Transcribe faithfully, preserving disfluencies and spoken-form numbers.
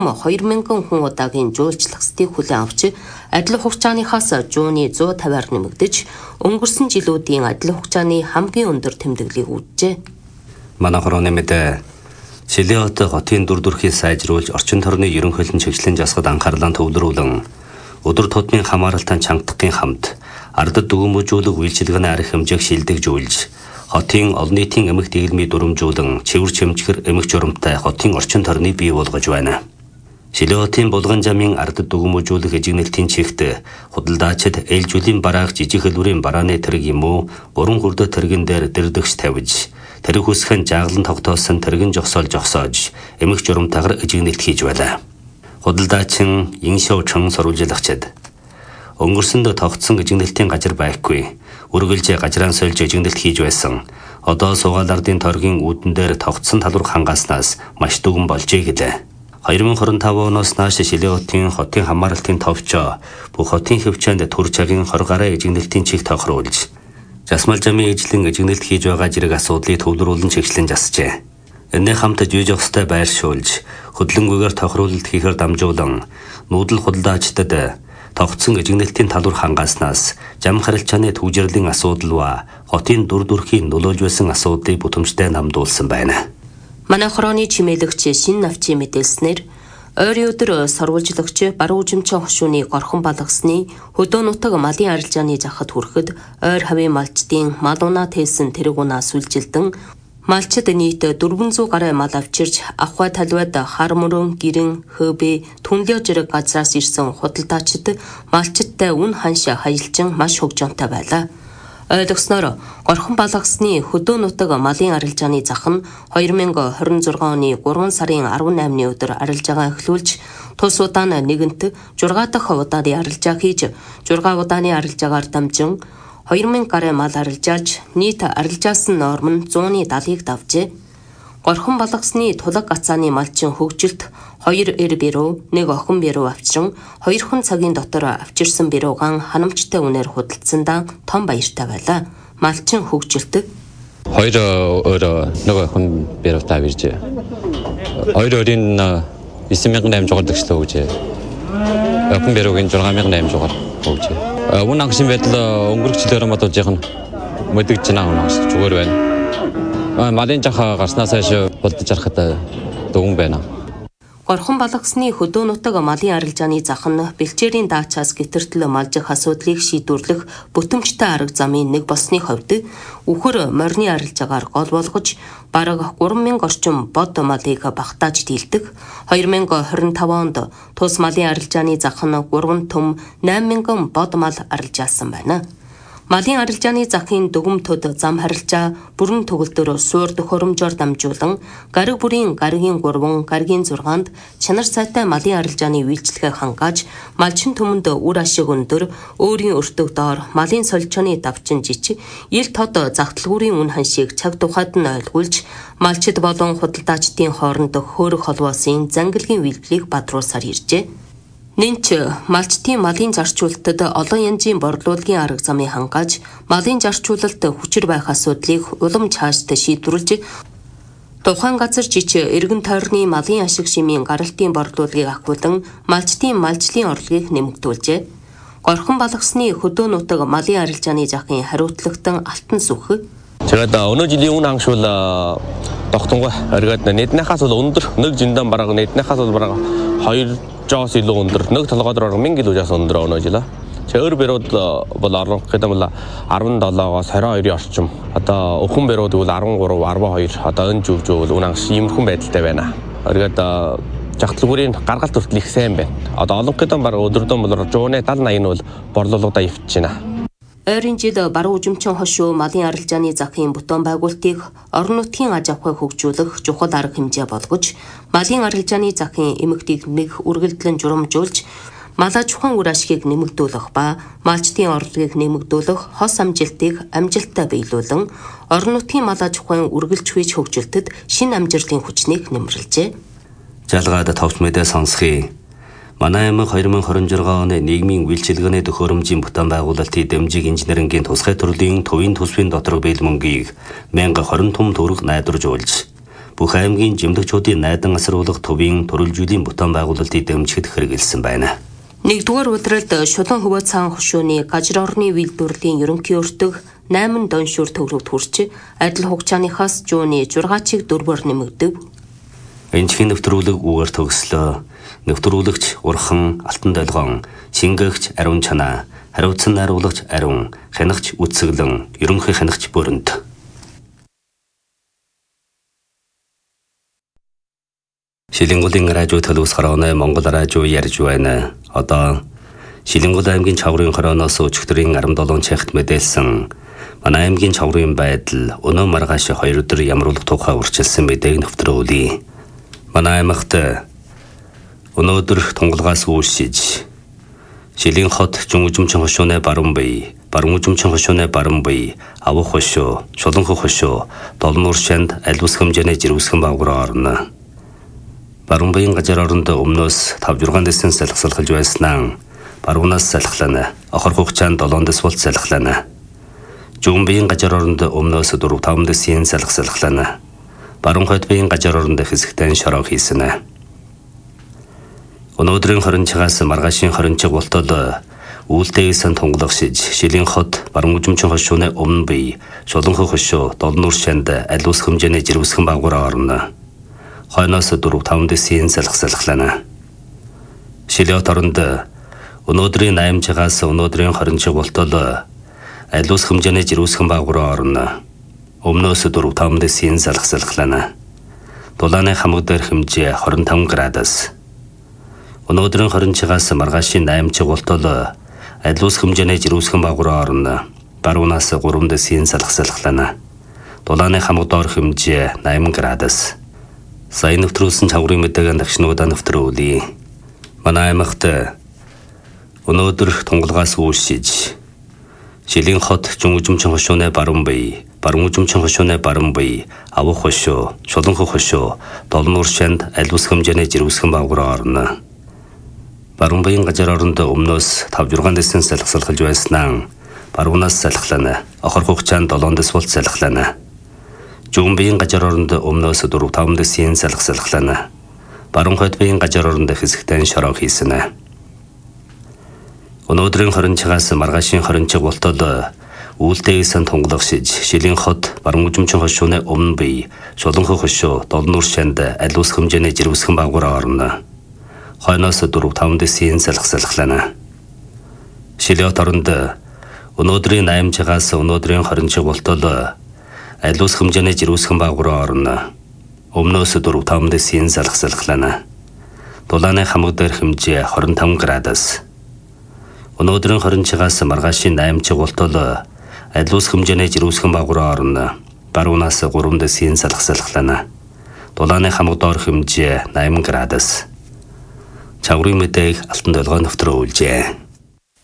хоёр мянган хүн удаагийн жуулчлахстыг хүлээн авч адил хугацааныхаас жууны зуун тавиар нэмэгдэж өнгөрсөн жилүүдийн адил хугацааны хамгийн өндөр тэмдэглэлийг үүджээ. Манай хорооны мэдээ Шилэот хотын дүр төрхийг сайжруулж орчин тойрны ерөнхийлөн чиглэлийн засгад анхаарлаа төвлөрүүлэн өдөр тутмын хамааралтай чангадахын хамт ардад дүгнэмжүүлэг үйлчилгээний арга хэмжээг шилдэгжүүлж хотын олон нийтийн эмх дэглэмийг дүрмжүүлэн цэвэр чимчгэр эмх журамтай хотын орчин тойрныг бий болгож байна. Шилэотын булган замын ардад дүгнэмжүүлэх эжигнэлтийн чигт худалдаачид ээлжүүлийн бараах жижиг хэлбэрийн барааны тэрэг юм уу гурван хүрдэ тэрэгэн дээр дэрдэгч тавьж тэрэг хүсхэн жааглан тогтоосон тэрэгэн жогсоол жогсоож эмх журамтайгаар эжигнэлт хийж байлаа. Худалдаачин Иншов Чон сурвалжлагчид өнгөрсөнд тогтсон эжигнэлтийн газар байхгүй үргэлж газраа сольж эжигнэлт хийж байсан. Одоо сугаалардын торгийн үүдэн дээр тогтсон талбар хангааснаас маш дүгэн болжээ гэлээ. хоёр мянган хорин тав оноос нааш Шилэотын хотын хамааралтын товчоо бүх хотын хөвчөнд төр цагийн хор гараа эжигнэлтийн чиг тохируулж засмал замын ижлэн эжигнэлт хийж байгаа зэрэг асуудлыг төвлөрүүлэн чиглэн засжээ. Энэний хамт жижигстай байршуулж хөдөлгөөнгээр тохируулалт хийхээр дамжуулан нүүдэл худалдаачдад тогтсон эжигнэлтийн талбар хангааснаас зам харилцааны төвжирлийн асуудал ба хотын дүр төрхийн нөлөөлж байсан асуудлыг бүтэмжтэй намдуулсан байна. Манай хорооны чимээлэгч шин навчийн мэдээлснээр ойрын өдөр сурвалжлагч баруун үжимчин хошууны горхон балгасны хөдөө нутаг малын арилжааны захад хүрэхэд ойр хавийн малчдын мал унаа тээсэн тэрэг унаа сүлжилдэн малчид нийт дөрвөн зуун гаруй мал авчирч авхай талбайд хар мөрөн гэрэн хөөбэ түнлөө зэрэг газраас ирсэн худалдаачид малчидтай үн ханшаа хаялчин маш хөгжөөнтэй байлаа. Ойлгосноор горхон балгасны хөдөө нутаг малын арилжааны зах нь хоёр мянган хорин зургаан оны гурван сарын арван наймны өдөр арилжаагаа эхлүүлж тус удаан нэгэнт зургаан дахь удааны арилжаа хийж зургаан удааны арилжаагаар дамжин хоёр мянга гаруй мал арилжааж нийт арилжаасан норм нь зууны далыг давжээ. Горхон балгасны тулаг гацааны малчин хөгжилт хоёр эр бэрүү, нэг охин бэрүү авчран хоёр хон цагийн дотор авчирсан бэрүүгаан ханамжтай үнээр худалдсандаа том баяртай байлаа. Малчин хөгжилт хоёр өөр нэг охин бэрүүтэй авирж хоёр өрийн девять мянган восемьсот төгслөө өгчээ. Охин бэрүүгийн шесть мянган восемьсот өгчээ. Үн хангасан байдал өнгөрөх жилээр бодож яах нь мэдэгч наа унаас зүгээр байна. Малын жах гарснаас хойш болдож харахад дүгэн байна. Горхон балгасны хөдөө нутаг малын арилжааны зах нь бэлчээрийн даачаас гэтэртэл малжих асуудлыг шийдвэрлэх бүтэмжтэй арга замын нэг болсны хувьд үхэр морины арилжаагаар гол болгож бараг гурван мянган орчим бод малыг багтааж дийлдэг. хоёр мянган хорин тав онд тус малын арилжааны зах нь гурван төм найман мянган бод мал арилжаасан байна. Малын арилжааны захын дүгмтөд зам харилцаа бүрэн төгөлдөр суурд хоромжоор дамжуулан гариг бүрийн гаригийн гурван, гаригийн зургаанд чанар сайтай малын арилжааны үйлчлэгээ хангааж малчин төмөнд үр ашиг өндөр, өөрийн өртөг доор малын солилцооны давчин жиж, ил тод загталгүүрийн үн ханшийг цаг тухайд нь ойлгуулж, малчид болон худалдаачдын хооронд хөөрөх холбоосын зангилгийн үйлдвэрийг бадруулсаар иржээ. Нинч малчтын малын зарчуулалтад олон янзын борлуулалтын арга замыг хангааж, малын зарчуулалт хүчир байх асуудлыг улам цаашд шийдвэрлэж, тухайн газар жич эргэн тойрны малын ашиг шимийн гаралтын борлуулалтыг ахиулан малчтын малжлын орлогыг нэмэгдүүлжээ. Горхон балгасны хөдөө нутаг малын арилжааны захын хариуцлагатан алтан сүх. Тэгээд өнөө жилийн үн хангашуул тогтонгой оргиод нийтнийхээс бол өндөр нэг жиндан бараг нийтнийхээс бол бараг хоёр жоос илүү өндөр нэг толгойд бараг мянган кг өндөр өнөө жил. Өөр бэрүүд бол арван гэдэг бол арван долоогоос хорин хоёрын орчим. Одоо өхөн бэрүүд бол арван гурав, арван хоёр. Одоо энэ жүв жүв бол үн хангаш иймэрхүү байдалтай байна. Оргиод жагтлагүүрийн гаргалт хүртэл их сайн байна. Одоо олон гэдэг бараг өдөрдөн бол жууны даал наян нь бол борлуулалтаа ивчж байна. Ойрын жил баруун үжимчин хошуу малын арилжааны захын бүтээн байгуулалтыг орон нутгийн аж ахуйг хөгжүүлэх чухал арга хэмжээ болгож, малын арилжааны захын эмэгтэйг нэг үргэлжлэн журамжуулж, мал аж ахуйн үр ашгийг нэмэгдүүлэх ба малчдын орлогыг нэмэгдүүлэх хос амжилтыг амжилттай биелүүлэн, орон нутгийн мал аж ахуйн үргэлж хийж хөгжилтөд шинэ амжилтын хүчнийг нэмэрлэжээ. Жалгаад товч мэдээ сонсхий. Манай эмэг хоёр мянган хорин оны нийгмийн үйлчилгээний төхөөрөмжийн бүтээн байгуулалтын дэмжиг инженерингийн тусгай төрлийн төвийн төсвийн доторх биелмөнгийг мянга хорин том төгрөг найдваржуулж бүх аймгийн жимдэгчүүдийн найдан асруулах төвийн төрөлжүүлийн бүтээн байгуулалтыг дэмжихэд хэрэгэлсэн байна. Нэгдүгээр удиралд Шулуун хөвөө цаан хошууны гажир орны үйлдвэрлэлийн ерөнхий өртөг найман доншуур төгрөгт хүрч адил хугацааныхаас жууны зургаачийг дөрвөөр нэмэгдэв. Энэхийн нэвтрүүлэг үгээр төгслөө. Нэвтрүүлэгч Урхан Алтан долгоон, шингээгч Ариун Чанаа, хариуцсан найруулагч Ариун, хянагч Үтсэглэн, ерөнхий хянагч Бүрэнт. Шилэнгулийн радио төлөвс хорооны Монгол радио ярьж байна. Одоо Шилэнгул аймгийн Чаврын хорооноос өчигдрийн арван долоон чагт мэдээлсэн манай аймгийн Чаврын байдал өнөө маргааш хоёр өдөр ямруулах тухай урьдчилсан мэдээг нэвтрүүлье. Манай аймагт өнөөдөр тунгалгаас үүсэж Шилийн хот Жунгужимчин хошууны баруун бие, Баруун-Жумчин хошууны баруун бие, Авах хошуу, Шулуун хошуу, Долнуур шанд аль ус хэмжээний жирэмсгэн баагураа орно. Баруун биеийн гажир оронд өмнөөс тавж зургаан дэсэн салхисалхалж байснаа баруунаас салхилана. Охор хугацаанд долоон дэс бол салхилана. Зүүн биеийн гажир оронд өмнөөс дөрөв таван дэсийн салхисалхална. Баруун хойд биеийн гажир оронд хэсэгтэн шороо хийсэн. Өнөөдрийн хорин цагаас маргаашийн хорин цаг болтол үүлтэйсэн тунгалагшиж Шилийн хот Баруун-Жумчин хошууны өмнө бие, Шулуун хошуу, Долнуур шанд аль ус хэмжээний жирэмсгэн баагураа орно. Хойноос дөрөв таван дэсийн салхисалхална. Шилиот оронд өнөөдрийн найм цагаас өнөөдрийн хорин цаг болтол аль ус хэмжээний жирэмсгэн баагураа орно. Өмнөөс дөрөв таван дэсийн салхисалхална. Дулааны хамаг дээр хэмжээ хорин таван градус. Өнөөдрийн хорин цагаас маргаашийн найм цаг болтол аль ус хэмжээний жирэмсгэн баагураа орно. Баруунаас гурван дэсийн салхисалхална. Дулааны хамаг доор хэмжээ найман градус. Сайн нэвтрүүлсэн Чаврын мэдээгийн дагшнуудаа нэвтрүүлье. Манай аймагт өнөөдөр тунгалгаас үүсэж Шилийн хот Жунгужимчин хошууны баруун бие, Баруун-Жумчин хошууны баруун бие, Авах хошуу, Шулуун хошуу, Долнуур шанд аль ус хэмжээний жирэмсгэн баагураа орно. Баруун биеийн гажир оронд өмнөөс тавж зургаан дэсэн салхисалхалж байснаа баруунаас салхилана. Охор хугацаанд долоон дэс бол салхилана. Зүүн биеийн гажир оронд өмнөөс дөрөв таван дэсийн салхисалхална. Баруун хойд биеийн гажир оронд хэсэгтэн шороо хийсэн. Өнөөдрийн хорин цагаас маргаашийн хорин цаг болтол үүлтэйсэн тунгалагшиж Шилийн хот Баруун-Жумчин хошууны өмнө бие, Шулуун хошуу, Долнуур шанд аль ус хэмжээний жирэмсгэн баагураа орно. Хойноос дөрөв таван дэсийн салхисалхална. Шилиот оронд өнөөдрийн найм цагаас өнөөдрийн хорин цаг болтол аль ус хэмжээний жирэмсгэн баагураа орно. Өмнөөс дөрөв таван дэсийн салхисалхална. Дулааны хамаг дээр хэмжээ хорин таван градус. Өнөөдрийн хорин цагаас маргаашийн найм цаг болтол аль ус хэмжээний жирэмсгэн баагураа орно. Баруунаас гурван дэсийн салхисалхална. Дулааны хамаг доор хэмжээ найман градус. Чаврын мэдээг Алтан долгоо нэвтрүүлжээ.